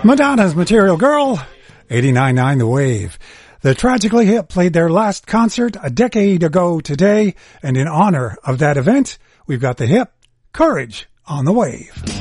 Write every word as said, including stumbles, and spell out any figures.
Madonna's Material Girl, eighty-nine point nine The Wave. The Tragically Hip played their last concert a decade ago today, and in honor of that event, we've got the hip, Courage on the Wave.